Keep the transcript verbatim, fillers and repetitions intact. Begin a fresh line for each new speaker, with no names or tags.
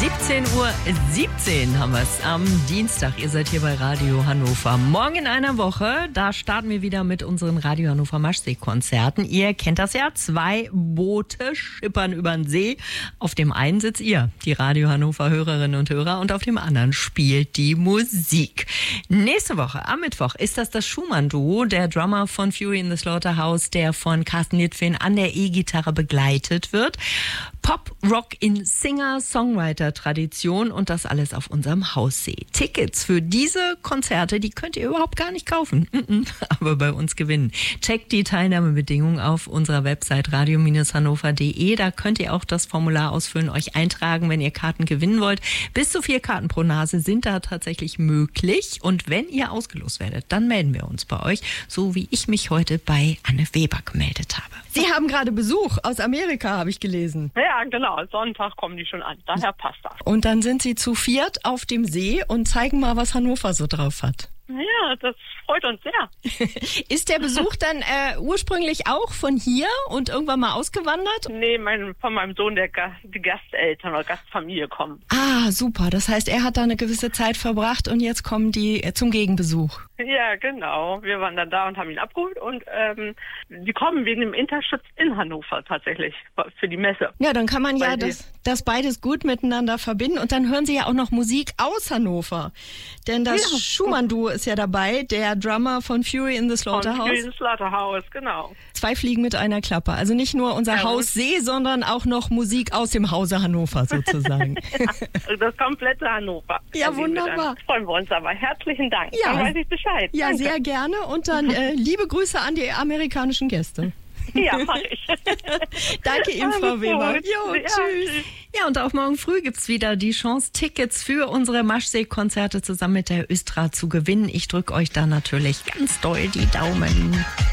siebzehn Uhr siebzehn haben wir es am Dienstag. Ihr seid hier bei Radio Hannover. Morgen in einer Woche, da starten wir wieder mit unseren Radio Hannover Maschsee-Konzerten. Ihr kennt das ja, zwei Boote schippern über den See. Auf dem einen sitzt ihr, die Radio Hannover Hörerinnen und Hörer, und auf dem anderen spielt die Musik. Nächste Woche, am Mittwoch, ist das das Schumann-Duo, der Drummer von Fury in the Slaughterhouse, der von Carsten Liedtfehn an der E-Gitarre begleitet wird. Pop, Rock in Singer-Songwriter-Tradition und das alles auf unserem Haussee. Tickets für diese Konzerte, die könnt ihr überhaupt gar nicht kaufen, aber bei uns gewinnen. Checkt die Teilnahmebedingungen auf unserer Website radio hannover punkt de. Da könnt ihr auch das Formular ausfüllen, euch eintragen, wenn ihr Karten gewinnen wollt. Bis zu vier Karten pro Nase sind da tatsächlich möglich. Und wenn ihr ausgelost werdet, dann melden wir uns bei euch, so wie ich mich heute bei Anne Weber gemeldet habe.
Sie haben gerade Besuch aus Amerika, habe ich gelesen.
Ja, genau. Sonntag kommen die schon an. Daher passt das.
Und dann sind Sie zu viert auf dem See und zeigen mal, was Hannover so drauf hat.
Ja, das freut uns sehr.
Ist der Besuch dann äh, ursprünglich auch von hier und irgendwann mal ausgewandert?
Nee, mein, von meinem Sohn, der Gast, die Gasteltern oder Gastfamilie kommen.
Ah, super. Das heißt, er hat da eine gewisse Zeit verbracht und jetzt kommen die äh, zum Gegenbesuch.
Ja, genau. Wir waren dann da und haben ihn abgeholt und ähm, die kommen wegen dem Interschutz in Hannover tatsächlich für die Messe.
Ja, dann kann man ja
Weil
das, das beides gut miteinander verbinden und dann hören Sie ja auch noch Musik aus Hannover. Denn das
Ja.
Schumann-Duo ist ja dabei, der Drummer von Fury in the Slaughterhouse.
Von Fury in the Slaughterhouse, genau.
Zwei Fliegen mit einer Klappe. Also nicht nur unser
Ja,
Haussee, sondern auch noch Musik aus dem Hause Hannover sozusagen.
Also das komplette Hannover.
Ja,
Also
wunderbar.
dann freuen wir uns aber. Herzlichen Dank.
Ja.
Dann weiß ich Bescheid.
Ja,
Danke.
sehr gerne. Und dann äh, liebe Grüße an die amerikanischen Gäste.
Ja, mach ich.
Danke Ihnen, Frau
Alles
Weber.
gut.
Jo,
Ja,
tschüss.
tschüss.
Ja, und auch morgen früh gibt's wieder die Chance, Tickets für unsere Maschsee-Konzerte zusammen mit der Östra zu gewinnen. Ich drücke euch da natürlich ganz doll die Daumen.